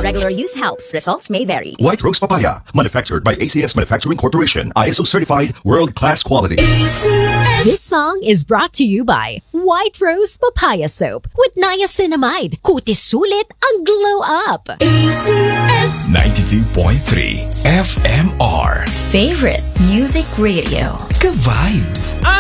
Regular use helps. Results may vary. White Rose Papaya, manufactured by ACS Manufacturing Corporation. ISO certified, world-class quality. This song is brought to you by White Rose Papaya Soap with niacinamide. Kutis sulit ang glow up. ACS 92.3 FMR. Favorite music radio. Ka-vibes.